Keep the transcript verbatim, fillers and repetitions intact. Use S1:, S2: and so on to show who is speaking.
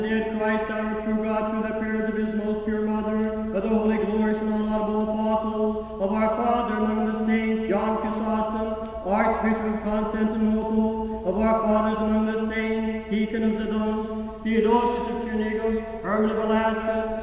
S1: Dead Christ, our true God, through the prayers of his most pure mother, of the holy, glorious, and unlaudable apostles, of our Father among the saints, John Chrysostom, Archbishop of Constantinople, of our fathers among the saints, Deacon of Zidon, Theodosius of Trinigum, Herman of Alaska,